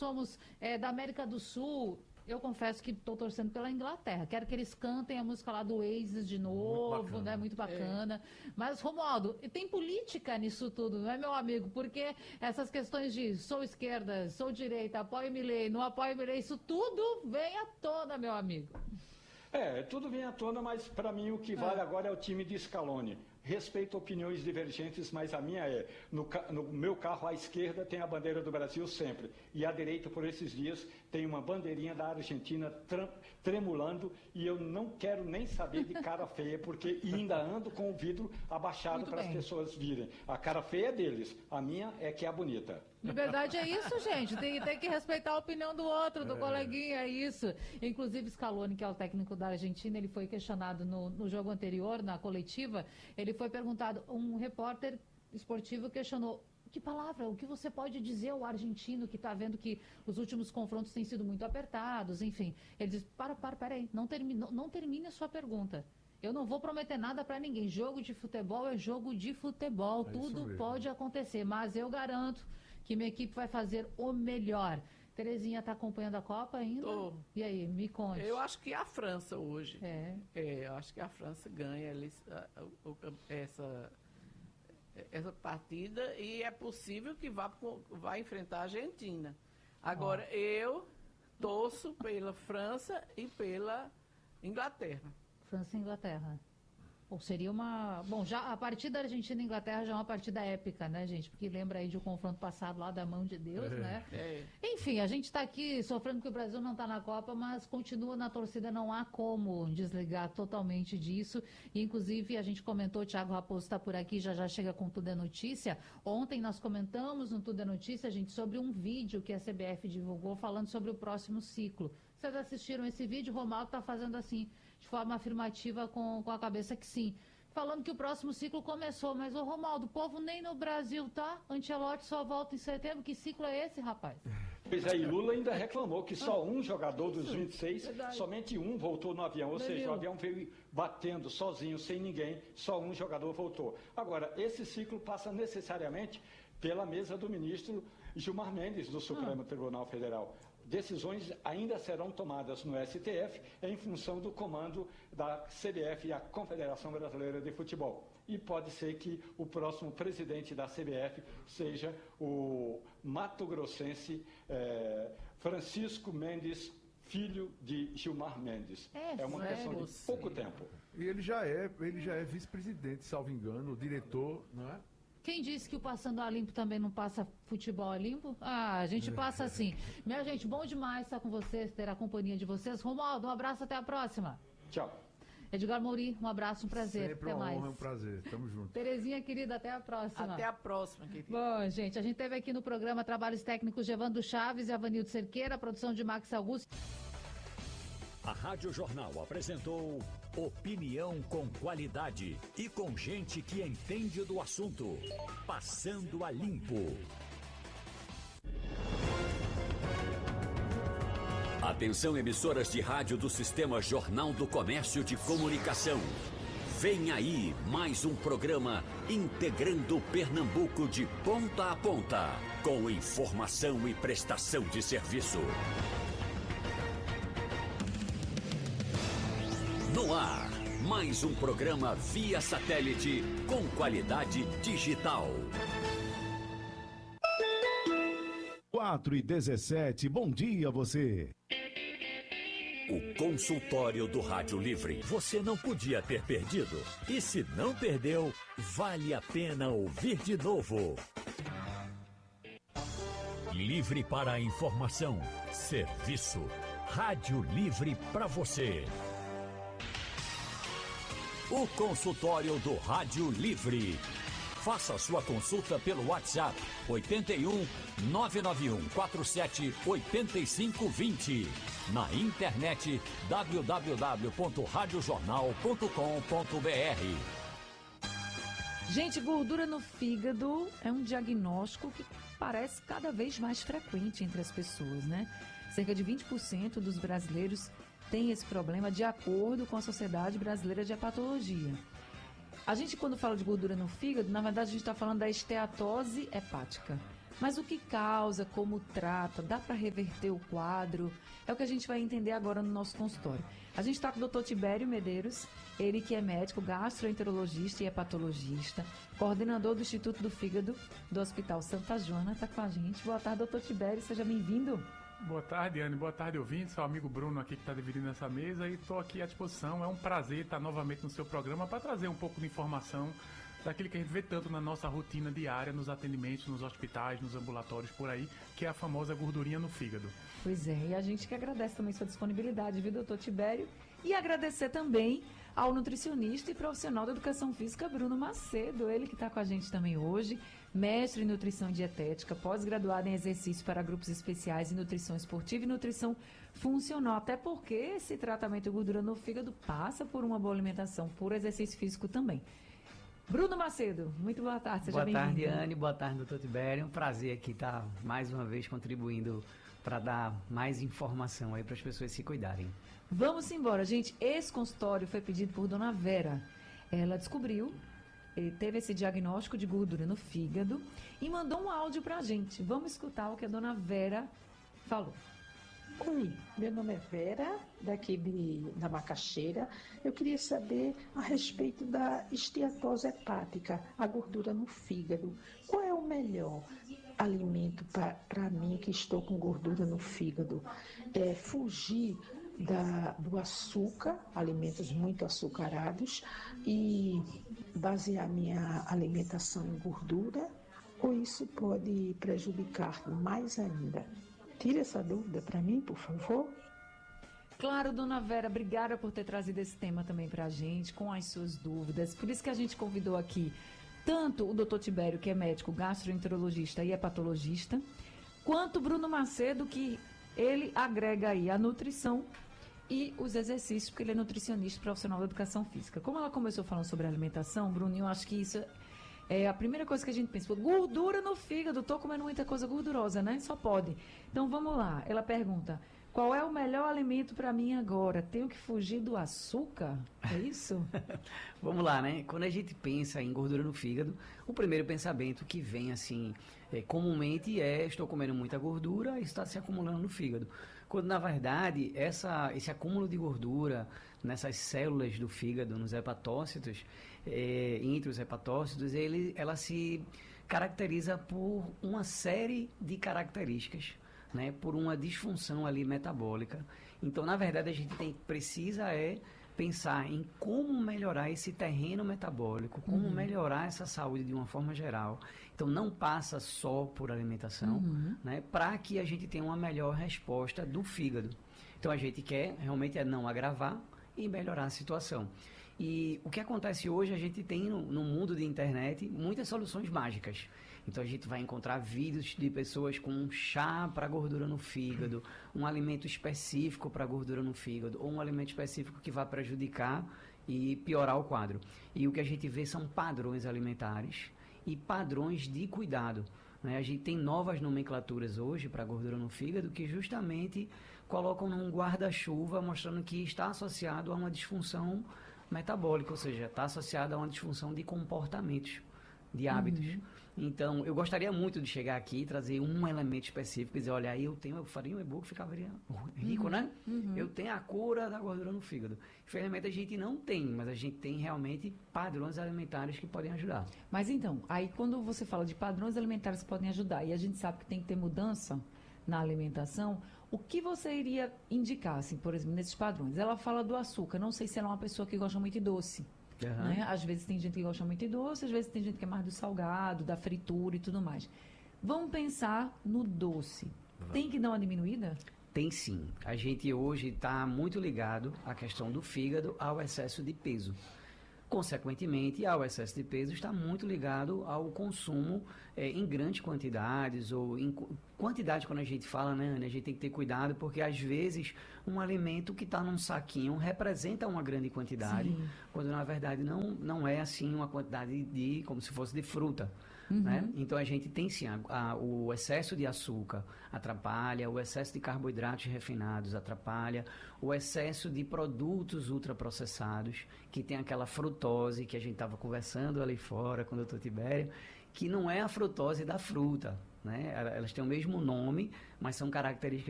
somos da América do Sul, eu confesso que estou torcendo pela Inglaterra. Quero que eles cantem a música lá do Oasis de novo, né? Muito bacana. Mas, Romualdo, tem política nisso tudo, não é, meu amigo? Porque essas questões de sou esquerda, sou direita, apoio Milei, não apoio Milei, isso tudo vem à tona, meu amigo. Tudo vem à tona, mas para mim o que vale agora é o time de Scaloni. Respeito opiniões divergentes, mas a minha no meu carro à esquerda tem a bandeira do Brasil sempre, e à direita por esses dias tem uma bandeirinha da Argentina tremulando, e eu não quero nem saber de cara feia, porque ainda ando com o vidro abaixado para as pessoas virem. A cara feia é deles, a minha é que é a bonita. Liberdade é isso, gente. Tem que respeitar a opinião do outro, do coleguinha, é isso. Inclusive, Scaloni, que é o técnico da Argentina, ele foi questionado no jogo anterior, na coletiva. Ele foi perguntado, um repórter esportivo questionou: que palavra, o que você pode dizer ao argentino que está vendo que os últimos confrontos têm sido muito apertados, enfim. Ele diz, peraí, não termine a sua pergunta. Eu não vou prometer nada para ninguém. Jogo de futebol é jogo de futebol, tudo pode acontecer, mas eu garanto que minha equipe vai fazer o melhor. Terezinha está acompanhando a Copa ainda? Tô. E aí, me conte. Eu acho que a França hoje. Eu acho que a França ganha essa partida, e é possível que vá enfrentar a Argentina. Agora, eu torço pela França e pela Inglaterra. França e Inglaterra. Ou seria uma... Bom, já a partida da Argentina e Inglaterra já é uma partida épica, né, gente? Porque lembra aí de um confronto passado lá da mão de Deus, né? Enfim, a gente está aqui sofrendo que o Brasil não está na Copa, mas continua na torcida, não há como desligar totalmente disso. E, inclusive, a gente comentou, o Thiago Raposo está por aqui, já chega com Tudo é Notícia. Ontem nós comentamos no Tudo é Notícia, gente, sobre um vídeo que a CBF divulgou falando sobre o próximo ciclo. Vocês assistiram esse vídeo? O Romualdo está fazendo assim, de forma afirmativa, com a cabeça que sim. Falando que o próximo ciclo começou. Mas, ô Romualdo, o povo nem no Brasil tá. Ancelotti só volta em setembro. Que ciclo é esse, rapaz? Pois aí, Lula ainda reclamou que só um jogador dos 26, somente um voltou no avião. Ou seja, o avião veio batendo sozinho, sem ninguém, só um jogador voltou. Agora, esse ciclo passa necessariamente pela mesa do ministro Gilmar Mendes, do Supremo Tribunal Federal. Decisões ainda serão tomadas no STF em função do comando da CBF e a Confederação Brasileira de Futebol. E pode ser que o próximo presidente da CBF seja o mato-grossense Francisco Mendes, filho de Gilmar Mendes. É uma questão de pouco tempo. E ele já é vice-presidente, salvo engano, o diretor, não é? Quem disse que o Passando a Limpo também não passa futebol a limpo? A gente passa sim. Minha gente, bom demais estar com vocês, ter a companhia de vocês. Romualdo, um abraço, até a próxima. Tchau. Edgar Mouri, um abraço, um prazer. Sempre até mais. Honra, é um prazer. Tamo junto. Terezinha, querida, até a próxima. Até a próxima, querida. Bom, gente, a gente teve aqui no programa trabalhos técnicos de Evandro Chaves e Avanildo Cerqueira, produção de Max Augusto. A Rádio Jornal apresentou opinião com qualidade e com gente que entende do assunto. Passando a Limpo. Atenção, emissoras de rádio do Sistema Jornal do Comércio de Comunicação. Vem aí mais um programa integrando Pernambuco de ponta a ponta, com informação e prestação de serviço. No ar, mais um programa via satélite com qualidade digital. 4h17, bom dia você. O consultório do Rádio Livre. Você não podia ter perdido. E se não perdeu, vale a pena ouvir de novo. Livre para a informação, serviço. Rádio Livre para você. O consultório do Rádio Livre. Faça sua consulta pelo WhatsApp 81 991 47 85 20. Na internet www.radiojornal.com.br. Gente, gordura no fígado é um diagnóstico que parece cada vez mais frequente entre as pessoas, né? Cerca de 20% dos brasileiros têm esse problema, de acordo com a Sociedade Brasileira de Hepatologia. A gente, quando fala de gordura no fígado, na verdade a gente está falando da esteatose hepática. Mas o que causa, como trata, dá para reverter o quadro? É o que a gente vai entender agora no nosso consultório. A gente está com o Dr. Tibério Medeiros, ele que é médico, gastroenterologista e hepatologista, coordenador do Instituto do Fígado do Hospital Santa Joana, está com a gente. Boa tarde, Dr. Tibério, seja bem-vindo. Boa tarde, Anne. Boa tarde, ouvintes. Sou o amigo Bruno aqui que está dividindo essa mesa e estou aqui à disposição. É um prazer estar novamente no seu programa para trazer um pouco de informação daquilo que a gente vê tanto na nossa rotina diária, nos atendimentos, nos hospitais, nos ambulatórios por aí, que é a famosa gordurinha no fígado. Pois é, e a gente que agradece também sua disponibilidade, viu, doutor Tibério? E agradecer também ao nutricionista e profissional da educação física, Bruno Macedo, ele que está com a gente também hoje, mestre em nutrição e dietética, pós-graduado em exercício para grupos especiais em nutrição esportiva e nutrição funcional, até porque esse tratamento de gordura no fígado passa por uma boa alimentação, por exercício físico também. Bruno Macedo, muito boa tarde, seja bem-vindo. Boa tarde, Anne, boa tarde, doutor Tibério. É um prazer aqui estar mais uma vez contribuindo para dar mais informação aí para as pessoas se cuidarem. Vamos embora, gente. Esse consultório foi pedido por Dona Vera. Ela descobriu, teve esse diagnóstico de gordura no fígado e mandou um áudio para a gente. Vamos escutar o que a Dona Vera falou. Oi, meu nome é Vera, daqui da Macaxeira. Eu queria saber a respeito da esteatose hepática, a gordura no fígado. Qual é o melhor alimento para mim que estou com gordura no fígado? É fugir do açúcar, alimentos muito açucarados, e basear minha alimentação em gordura? Ou isso pode prejudicar mais ainda? Tire essa dúvida para mim, por favor. Claro, Dona Vera, obrigada por ter trazido esse tema também para a gente, com as suas dúvidas. Por isso que a gente convidou aqui tanto o Dr. Tibério, que é médico, gastroenterologista e hepatologista, quanto o Bruno Macedo, que ele agrega aí a nutrição e os exercícios, porque ele é nutricionista profissional da educação física. Como ela começou falando sobre alimentação, Bruno, eu acho que isso é a primeira coisa que a gente pensa, gordura no fígado, tô comendo muita coisa gordurosa, né? Só pode. Então vamos lá. Ela pergunta: qual é o melhor alimento para mim agora? Tenho que fugir do açúcar? É isso? Vamos lá, né? Quando a gente pensa em gordura no fígado, o primeiro pensamento que vem assim, comumente estou comendo muita gordura e está se acumulando no fígado. Quando na verdade esse acúmulo de gordura nessas células do fígado, nos hepatócitos, entre os hepatócitos, ela se caracteriza por uma série de características, né, por uma disfunção ali metabólica. Então, na verdade, a gente precisa pensar em como melhorar esse terreno metabólico, como melhorar essa saúde de uma forma geral. Então, não passa só por alimentação, né, para que a gente tenha uma melhor resposta do fígado. Então, a gente quer realmente não agravar e melhorar a situação. E o que acontece hoje, a gente tem no mundo de internet muitas soluções mágicas. Então a gente vai encontrar vídeos de pessoas com um chá para gordura no fígado, um alimento específico para gordura no fígado, ou um alimento específico que vai prejudicar e piorar o quadro. E o que a gente vê são padrões alimentares e padrões de cuidado, né? A gente tem novas nomenclaturas hoje para gordura no fígado que justamente colocam num guarda-chuva mostrando que está associado a uma disfunção metabólica, ou seja, está associado a uma disfunção de comportamentos, de hábitos. Então, eu gostaria muito de chegar aqui e trazer um elemento específico e dizer, olha, eu faria um e-book, ficaria rico, né? Eu tenho a cura da gordura no fígado. Infelizmente, a gente não tem, mas a gente tem realmente padrões alimentares que podem ajudar. Mas então, aí quando você fala de padrões alimentares que podem ajudar, e a gente sabe que tem que ter mudança na alimentação, o que você iria indicar, assim, por exemplo, nesses padrões? Ela fala do açúcar, não sei se ela é uma pessoa que gosta muito de doce. Né? Às vezes tem gente que gosta muito de doce, às vezes tem gente que é mais do salgado, da fritura e tudo mais. Vamos pensar no doce. Tem que dar uma diminuída? Tem sim. A gente hoje está muito ligado à questão do fígado, ao excesso de peso. Consequentemente, ao excesso de peso está muito ligado ao consumo em grandes quantidades, ou em quantidade, quando a gente fala, né, Ana, a gente tem que ter cuidado, porque às vezes um alimento que está num saquinho representa uma grande quantidade, quando na verdade não é assim uma quantidade como se fosse de fruta. Né? Então a gente tem sim, o excesso de açúcar atrapalha, o excesso de carboidratos refinados atrapalha, o excesso de produtos ultraprocessados, que tem aquela frutose que a gente estava conversando ali fora com o Dr. Tibério, que não é a frutose da fruta, né? Elas têm o mesmo nome, mas são características